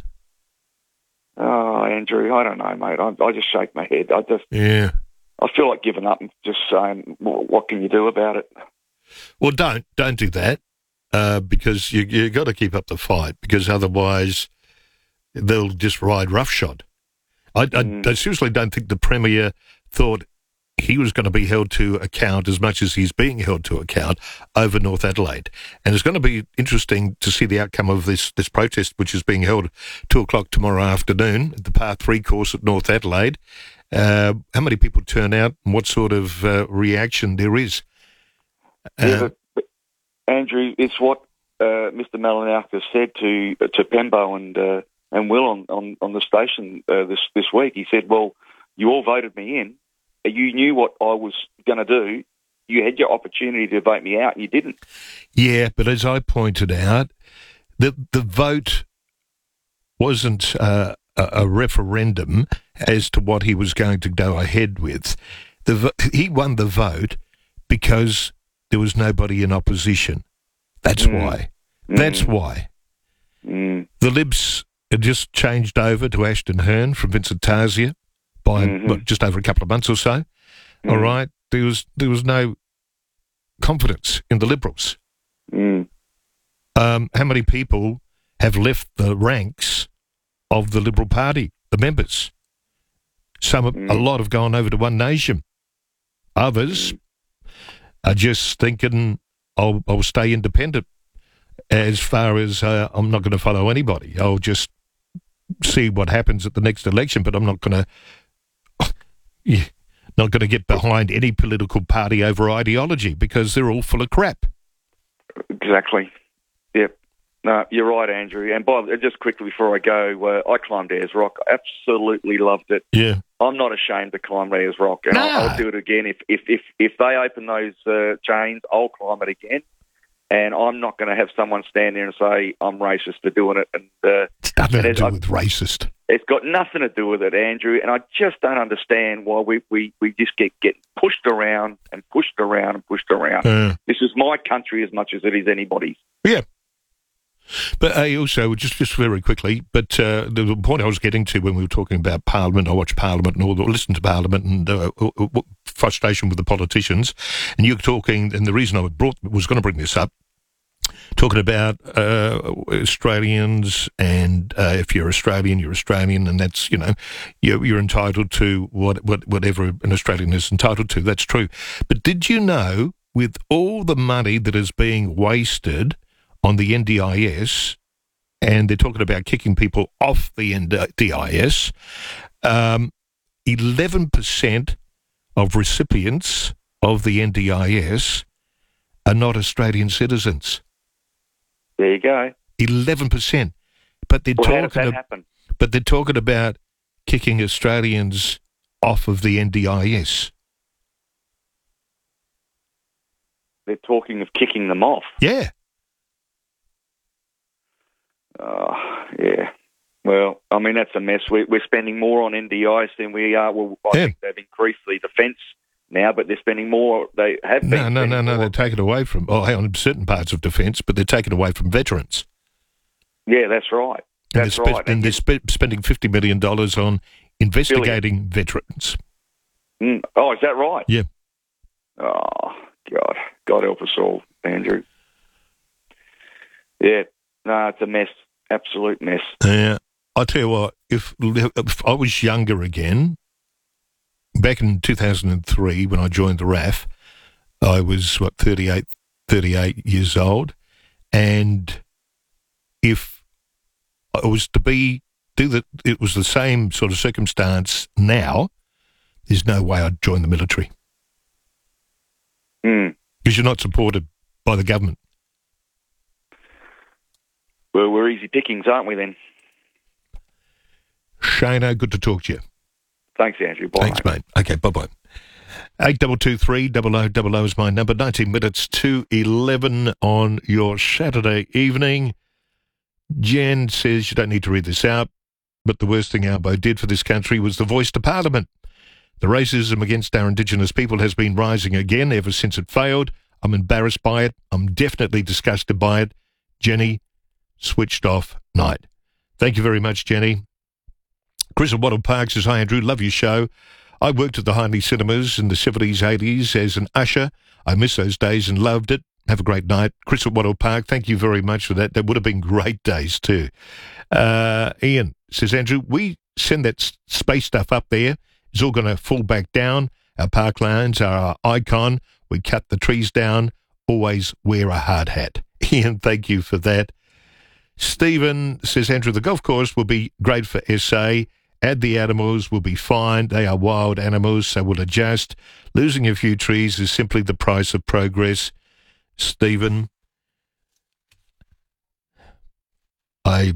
Oh, Andrew, I don't know, mate. I, I just shake my head. I just, Yeah. I feel like giving up and just saying, well, what can you do about it? Well, don't don't do that uh, because you you got to keep up the fight, because otherwise they'll just ride roughshod. I, I, Mm. I seriously don't think the Premier thought he was going to be held to account as much as he's being held to account over North Adelaide. And it's going to be interesting to see the outcome of this, this protest, which is being held two o'clock tomorrow afternoon at the Par three course at North Adelaide. Uh, how many people turn out and what sort of uh, reaction there is. Uh, Yeah, but, but Andrew, it's what uh, Mister Malinowska said to to Pembo and uh, and Will on, on, on the station uh, this this week. He said, "Well, you all voted me in. You knew what I was going to do. You had your opportunity to vote me out, and you didn't." Yeah, but as I pointed out, the the vote wasn't uh, a, a referendum as to what he was going to go ahead with. The vo- he won the vote because there was nobody in opposition. That's Mm. why. That's Mm. why. Mm. The Libs had just changed over to Ashton Hearn from Vincent Tasia by Mhm. what, just over a couple of months or so. All Mm. right, there was there was no confidence in the Liberals. Mm. Um, how many people have left the ranks of the Liberal Party, the members? Some, Mm. a lot have gone over to One Nation. Others are just thinking, I'll, I'll stay independent. As far as uh, I'm not going to follow anybody, I'll just see what happens at the next election. But I'm not going to, yeah, not going to get behind any political party over ideology because they're all full of crap. Exactly. Yep. No, you're right, Andrew. And by just quickly before I go, uh, I climbed Ayers Rock. Absolutely loved it. Yeah. I'm not ashamed to climb Ayers Rock, and No. I'll, I'll do it again if if if, if they open those uh, chains. I'll climb it again, and I'm not going to have someone stand there and say I'm racist for doing it. And uh, It's nothing to and do I- with racist. It's got nothing to do with it, Andrew, and I just don't understand why we, we, we just get, get pushed around and pushed around and pushed around. Uh. This is my country as much as it is anybody's. Yeah. But uh, also, just just very quickly, but uh, the point I was getting to when we were talking about Parliament, I watch Parliament and all, the, listen to Parliament and uh, uh, uh, frustration with the politicians, and you're talking, and the reason I brought was going to bring this up, talking about uh, Australians, and uh, if you're Australian, you're Australian, and that's, you know, you're, you're entitled to what, what whatever an Australian is entitled to. That's true. But did you know, with all the money that is being wasted on the N D I S, and they're talking about kicking people off the N D I S, um, eleven percent of recipients of the N D I S are not Australian citizens. There you go. eleven percent. But they're Well, how does talking that ab- happen? But they're talking about kicking Australians off of the N D I S. They're talking of kicking them off. Yeah. Oh, yeah. Well, I mean, that's a mess. We're, we're spending more on N D I S than we are. Well, I Yeah. think they've increased the defence now, but they're spending more. They have been. No, no, no, spending no. more. They're taken away from, oh, hang on, certain parts of defence, but they're taken away from veterans. Yeah, that's right. And That's they're, spe- right. and they're spe- spending fifty million dollars on investigating veterans. Mm. Oh, is that right? Yeah. Oh, God. God help us all, Andrew. Yeah. No, it's a mess. Absolute mess. Yeah. I'll tell you what, if, if I was younger again, back in two thousand three when I joined the R A F, I was, what, thirty-eight, thirty-eight years old. And if I was to be, do that, it was the same sort of circumstance now, there's no way I'd join the military. Mm. Because you're not supported by the government. Well, we're easy pickings, aren't we, then? Shano, good to talk to you. Thanks, Andrew. Bye. Thanks, mate. Okay, bye-bye. eight two two three, double oh double oh is my number. nineteen minutes to eleven on your Saturday evening. Jen says you don't need to read this out, but the worst thing Albo did for this country was the voice to Parliament. The racism against our Indigenous people has been rising again ever since it failed. I'm embarrassed by it. I'm definitely disgusted by it. Jenny, switched off night. Thank you very much, Jenny. Chris at Wattle Park says, hi, Andrew. Love your show. I worked at the Hindley Cinemas in the seventies, eighties as an usher. I miss those days and loved it. Have a great night. Chris at Wattle Park, thank you very much for that. That would have been great days too. Uh, Ian says, Andrew, we send that s- space stuff up there. It's all going to fall back down. Our parklands are our icon. We cut the trees down. Always wear a hard hat. Ian, thank you for that. Stephen says, Andrew, the golf course will be great for S A. Add the animals, will be fine. They are wild animals, so we'll adjust. Losing a few trees is simply the price of progress. Stephen, I,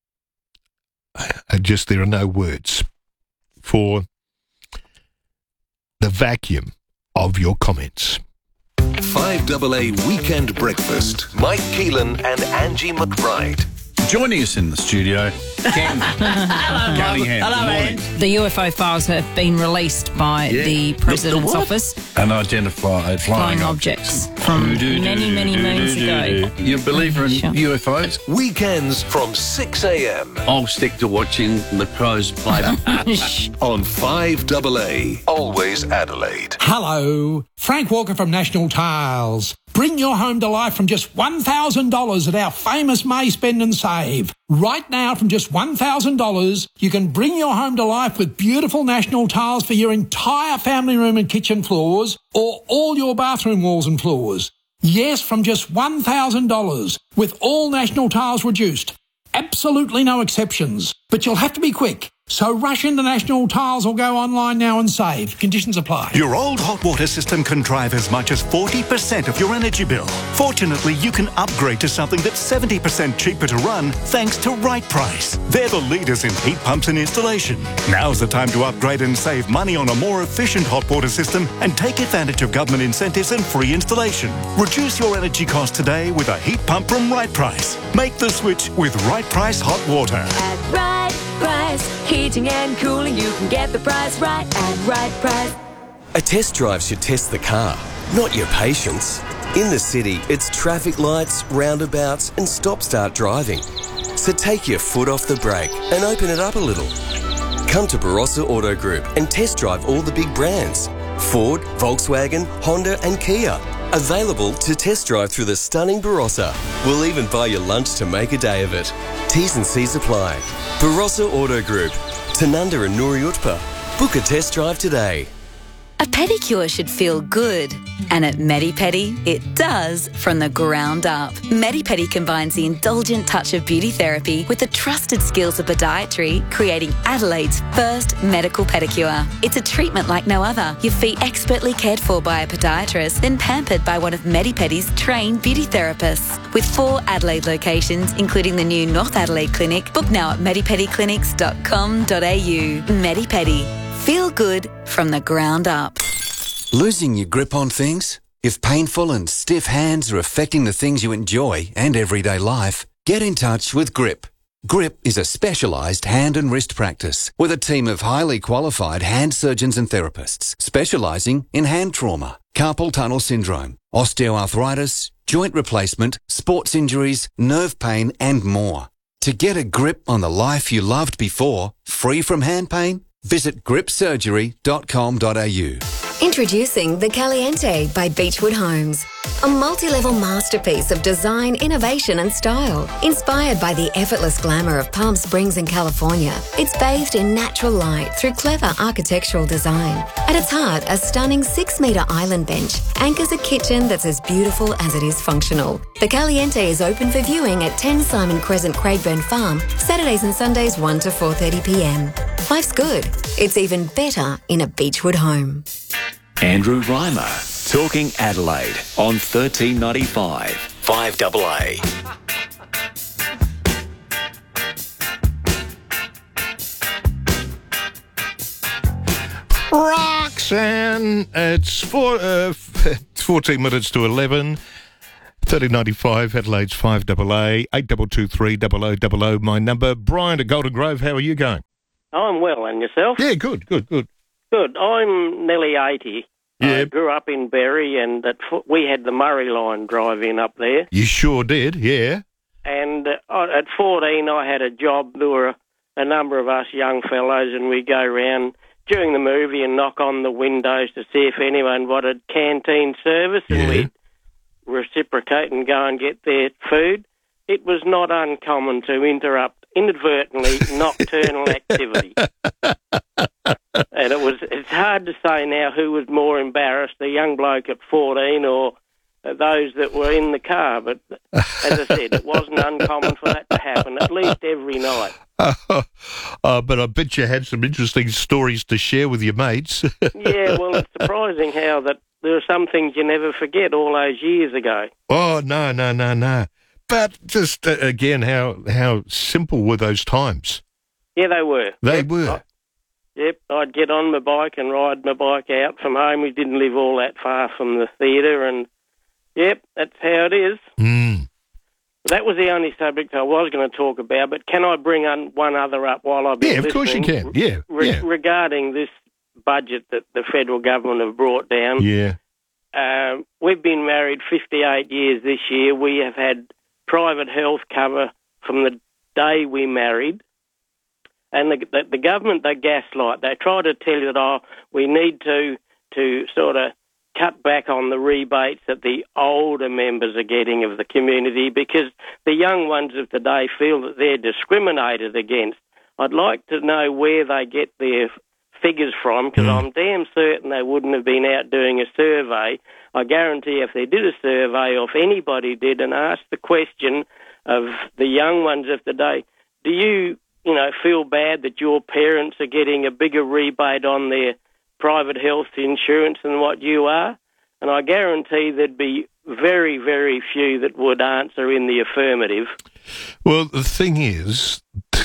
I just, there are no words for the vacuum of your comments. five double A Weekend Breakfast. Mike Keelan and Angie McBride. Joining us in the studio, Ken. Hello, Gary Hand. Hello, Good morning. The U F O files have been released by Yeah. the President's The what? office. Unidentified flying, Flying objects from many, many moons ago. You a believer in Sure. U F Os? Weekends from six a.m. I'll stick to watching the Crows play. on five double A. Always Adelaide. Hello, Frank Walker from National Tiles. Bring your home to life from just one thousand dollars at our famous May Spend and Save. Right now, from just one thousand dollars, you can bring your home to life with beautiful National Tiles for your entire family room and kitchen floors, or all your bathroom walls and floors. Yes, from just one thousand dollars, with all National Tiles reduced. Absolutely no exceptions. But you'll have to be quick. So rush into National Tiles or go online now and save. Conditions apply. Your old hot water system can drive as much as forty percent of your energy bill. Fortunately, you can upgrade to something that's seventy percent cheaper to run thanks to Right Price. They're the leaders in heat pumps and installation. Now's the time to upgrade and save money on a more efficient hot water system and take advantage of government incentives and free installation. Reduce your energy cost today with a heat pump from Right Price. Make the switch with Right Price Hot Water. At Right Price, heating and cooling, you can get the price right at Right Price. A test drive should test the car, not your patience. In the city, it's traffic lights, roundabouts and stop-start driving. So take your foot off the brake and open it up a little. Come to Barossa Auto Group and test drive all the big brands. Ford, Volkswagen, Honda and Kia. Available to test drive through the stunning Barossa. We'll even buy you lunch to make a day of it. T's and C's apply. Barossa Auto Group. Tanunda and Nuriutpa. Book a test drive today. A pedicure should feel good. And at Medipedi, it does from the ground up. Medipedi combines the indulgent touch of beauty therapy with the trusted skills of podiatry, creating Adelaide's first medical pedicure. It's a treatment like no other. Your feet expertly cared for by a podiatrist, then pampered by one of Medipedi's trained beauty therapists. With four Adelaide locations, including the new North Adelaide Clinic, book now at medipedi clinics dot com dot a u. Medipedi. Feel good from the ground up. Losing your grip on things? If painful and stiff hands are affecting the things you enjoy and everyday life, get in touch with Grip. Grip is a specialised hand and wrist practice with a team of highly qualified hand surgeons and therapists specialising in hand trauma, carpal tunnel syndrome, osteoarthritis, joint replacement, sports injuries, nerve pain and more. To get a grip on the life you loved before, free from hand pain, visit grip surgery dot com dot a u. Introducing the Caliente by Beechwood Homes, a multi-level masterpiece of design, innovation and style. Inspired by the effortless glamour of Palm Springs in California, it's bathed in natural light through clever architectural design. At its heart, a stunning six-metre island bench anchors a kitchen that's as beautiful as it is functional. The Caliente is open for viewing at ten Simon Crescent, Craigburn Farm, Saturdays and Sundays one to four thirty p m. Life's good. It's even better in a Beechwood home. Andrew Reimer. Talking Adelaide on thirteen ninety-five, five A A. Roxanne, it's four, uh, fourteen minutes to eleven. thirteen ninety-five, Adelaide's five A A, eight two two three double oh double oh, my number. Brian at Golden Grove, how are you going? I'm well, and yourself? Yeah, good, good, good. Good. I'm nearly eighty. Yeah. I grew up in Berry, and at, we had the Murray Line drive-in up there. You sure did, yeah. And uh, at fourteen, I had a job. There were a number of us young fellows, and we'd go round during the movie and knock on the windows to see if anyone wanted canteen service, and yeah. we'd reciprocate and go and get their food. It was not uncommon to interrupt inadvertently nocturnal activity. And it was it's hard to say now who was more embarrassed, the young bloke at fourteen or uh, those that were in the car. But as I said, it wasn't uncommon for that to happen, at least every night. uh, but I bet you had some interesting stories to share with your mates. Yeah, well, it's surprising how that there are some things you never forget all those years ago. Oh, no, no, no, no. But just, uh, again, how how simple were those times? Yeah, they were. They yep. were. I, yep, I'd get on my bike and ride my bike out from home. We didn't live all that far from the theatre, and, yep, that's how it is. Mm. That was the only subject I was going to talk about, but can I bring on one other up while I've been Yeah, of listening? course you can, yeah, Re- yeah. Regarding this budget that the federal government have brought down. Yeah. Um, we've been married fifty-eight years this year. We have had private health cover from the day we married. And the, the, the government, they gaslight. They try to tell you that, oh, we need to to sort of cut back on the rebates that the older members are getting of the community because the young ones of today feel that they're discriminated against. I'd like to know where they get their figures from because I'm damn certain they wouldn't have been out doing a survey. I guarantee if they did a survey or if anybody did and asked the question of the young ones of today, do you, you know, feel bad that your parents are getting a bigger rebate on their private health insurance than what you are? And I guarantee there'd be very, very few that would answer in the affirmative. Well, the thing is,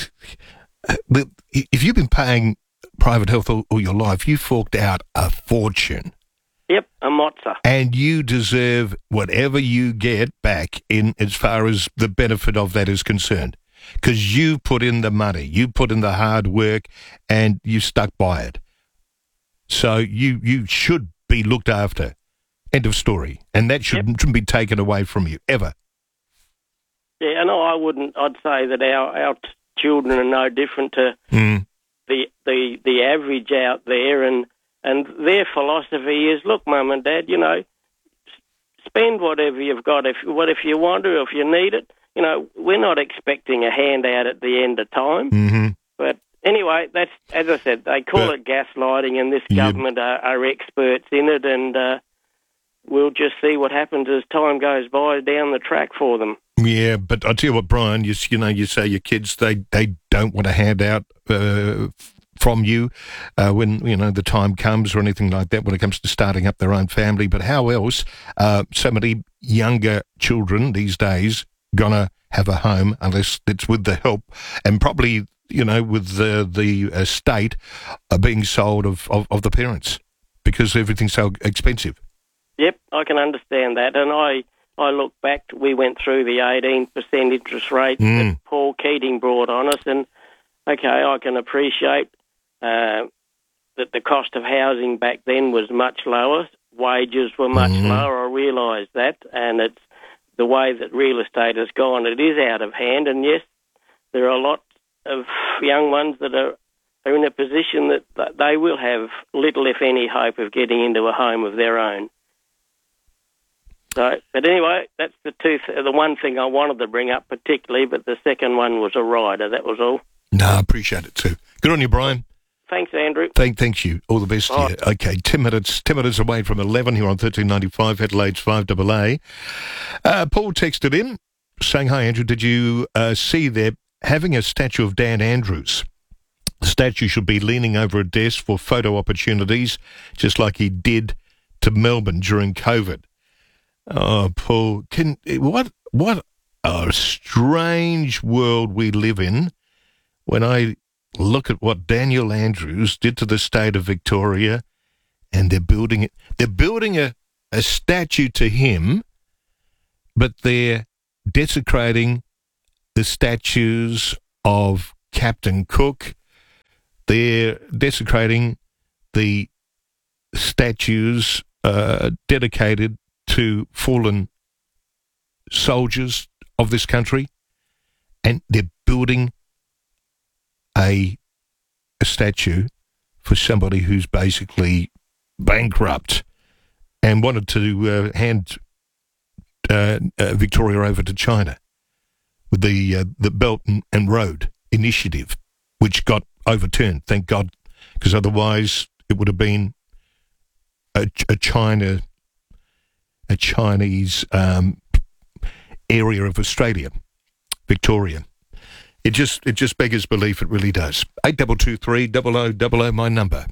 if you've been paying private health all, all your life, you forked out a fortune. Yep, a mozza. And you deserve whatever you get back in as far as the benefit of that is concerned. Because you put in the money, you put in the hard work, and you stuck by it. So you, you should be looked after. End of story. And that shouldn't, yep. shouldn't be taken away from you, ever. Yeah, and I wouldn't, I'd say that our, our t- children are no different to mm. the, the, the average out there, and And their philosophy is, look, Mum and Dad, you know, spend whatever you've got. If what if you want to, if you need it. You know, we're not expecting a handout at the end of time. Mm-hmm. But anyway, that's, as I said, they call but, it gaslighting, and this yep. government are, are experts in it, and uh, we'll just see what happens as time goes by down the track for them. Yeah, but I tell you what, Brian, you, you know, you say your kids, they, they don't want a handout uh, from you uh, when, you know, the time comes or anything like that when it comes to starting up their own family. But how else uh, so many younger children these days going to have a home unless it's with the help and probably, you know, with the, the estate uh, being sold of, of, of the parents because everything's so expensive. Yep, I can understand that. And I, I look back, we went through the eighteen percent interest rate mm. that Paul Keating brought on us, and, okay, I can appreciate Uh, that the cost of housing back then was much lower. Wages were much mm-hmm. lower. I realise that, and it's the way that real estate has gone. It is out of hand, and yes, there are a lot of young ones that are, are in a position that, that they will have little, if any, hope of getting into a home of their own. So, but anyway, that's the two. Th- the one thing I wanted to bring up particularly, but the second one was a rider. That was all. No, I appreciate it too. Good on you, Brian. Thanks, Andrew. Thank, thank you. All the best oh. to you. Okay, ten minutes, ten minutes away from eleven here on thirteen ninety-five, Adelaide's five A A. Uh, Paul texted in saying, "Hi, Andrew, did you uh, see there having a statue of Dan Andrews? The statue should be leaning over a desk for photo opportunities, just like he did to Melbourne during COVID. Oh, Paul, can what what a strange world we live in when I look at what Daniel Andrews did to the state of Victoria, and they're building it. They're building a, a statue to him, but they're desecrating the statues of Captain Cook. They're desecrating the statues uh, dedicated to fallen soldiers of this country, and they're building a, a statue for somebody who's basically bankrupt and wanted to uh, hand uh, uh, Victoria over to China with the uh, the Belt and, and Road Initiative, which got overturned, thank God, because otherwise it would have been a, a China, a Chinese um, area of Australia, Victoria. It just it just beggars belief. It really does. Eight double two three double o double o, my number.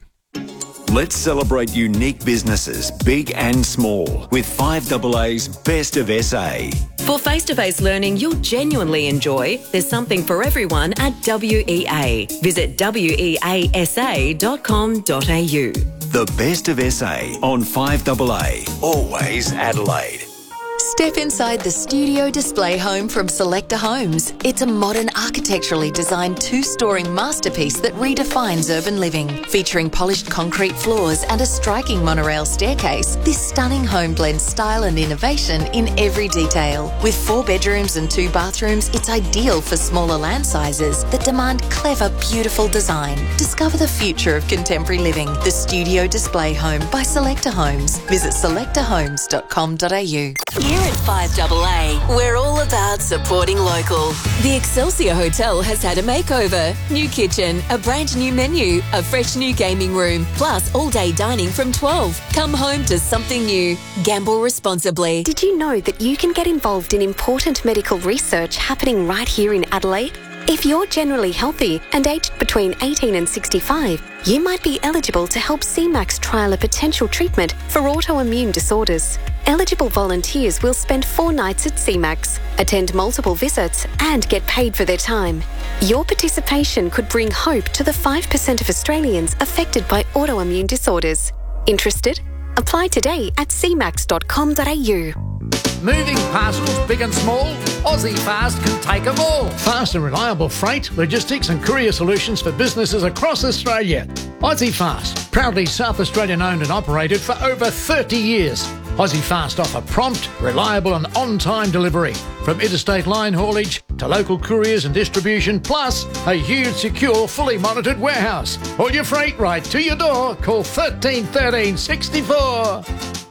Let's celebrate unique businesses, big and small, with five A A's Best of S A. For face-to-face learning you'll genuinely enjoy, there's something for everyone at W E A. Visit w e a s a dot com dot a u. The Best of S A on five A A, always Adelaide. Step inside the studio display home from Selector Homes. It's a modern, architecturally designed two-storey masterpiece that redefines urban living. Featuring polished concrete floors and a striking monorail staircase, this stunning home blends style and innovation in every detail. With four bedrooms and two bathrooms, it's ideal for smaller land sizes that demand clever, beautiful design. Discover the future of contemporary living. The Studio Display Home by Selector Homes. Visit selector homes dot com dot a u. Here at five A A, we're all about supporting local. The Excelsior Hotel has had a makeover. New kitchen, a brand new menu, a fresh new gaming room, plus all-day dining from twelve. Come home to something new. Gamble responsibly. Did you know that you can get involved in important medical research happening right here in Adelaide? If you're generally healthy and aged between eighteen and sixty-five, you might be eligible to help C MAX trial a potential treatment for autoimmune disorders. Eligible volunteers will spend four nights at C MAX, attend multiple visits and get paid for their time. Your participation could bring hope to the five percent of Australians affected by autoimmune disorders. Interested? Apply today at c max dot com dot a u. Moving parcels, big and small, Aussie Fast can take them all. Fast and reliable freight, logistics and courier solutions for businesses across Australia. Aussie Fast, proudly South Australian owned and operated for over thirty years. Aussie Fast offer prompt, reliable and on-time delivery, from interstate line haulage to local couriers and distribution, plus a huge, secure, fully monitored warehouse. All your freight right to your door. Call thirteen thirteen sixty-four.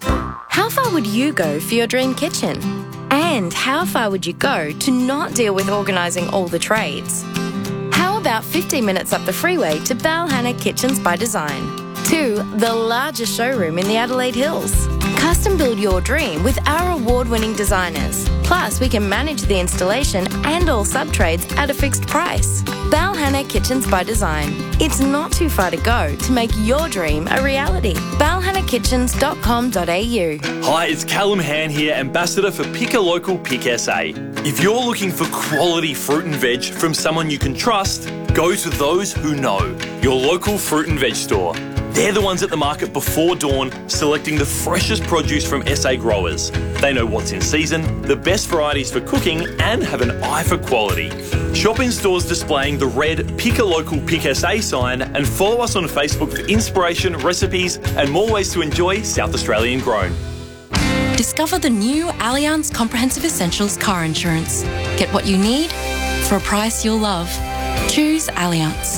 How far would you go for your dream kitchen? And how far would you go to not deal with organising all the trades? How about fifteen minutes up the freeway to Balhanna Kitchens by Design? To the largest showroom in the Adelaide Hills. Custom build your dream with our award-winning designers. Plus, we can manage the installation and all sub-trades at a fixed price. Balhanna Kitchens by Design. It's not too far to go to make your dream a reality. balhanna kitchens dot com dot a u. Hi, it's Callum Han here, Ambassador for Pick a Local Pick S A. If you're looking for quality fruit and veg from someone you can trust, go to those who know. Your local fruit and veg store. They're the ones at the market before dawn, selecting the freshest produce from S A growers. They know what's in season, the best varieties for cooking, and have an eye for quality. Shop in stores displaying the red Pick a Local Pick S A sign, and follow us on Facebook for inspiration, recipes, and more ways to enjoy South Australian grown. Discover the new Allianz Comprehensive Essentials car insurance. Get what you need for a price you'll love. Choose Allianz.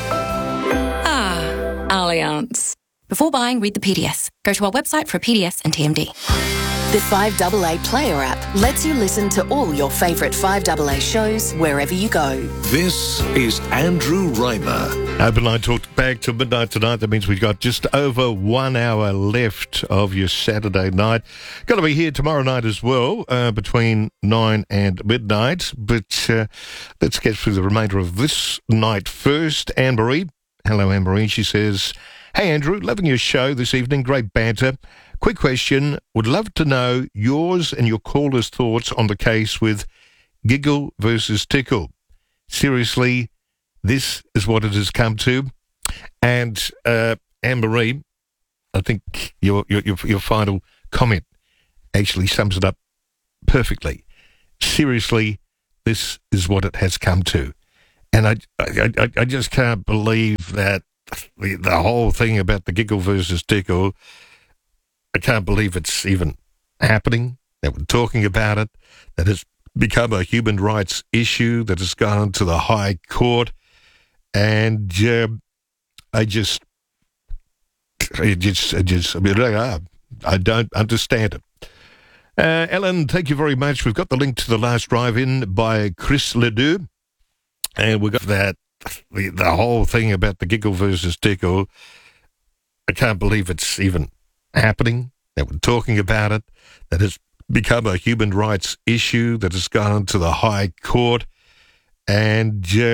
Ah, Allianz. Before buying, read the P D S. Go to our website for a P D S and T M D. The five A A Player app lets you listen to all your favourite five A A shows wherever you go. This is Andrew Reimer. Open line talk back till midnight tonight. That means we've got just over one hour left of your Saturday night. Got to be here tomorrow night as well, uh, between nine and midnight. But uh, let's get through the remainder of this night first. Anne-Marie. Hello, Anne-Marie. She says, Hey, Andrew, loving your show this evening. Great banter. Quick question. Would love to know yours and your caller's thoughts on the case with Giggle versus Tickle. Seriously, this is what it has come to. And uh, Anne-Marie, I think your, your your your final comment actually sums it up perfectly. Seriously, this is what it has come to. And I I, I, I just can't believe that the, the whole thing about the Giggle versus Tickle, I can't believe it's even happening, that we're talking about it, that it's become a human rights issue, that has gone to the High Court. And uh, I just, I just, I just, I mean, I, I don't understand it. Uh, Ellen, thank you very much. We've got the link to The Last Drive-In by Chris Ledoux. And we've got that, the, the whole thing about the Giggle versus Tickle. I can't believe it's even happening, that we're talking about it, that it's become a human rights issue, that has gone to the High Court. And uh,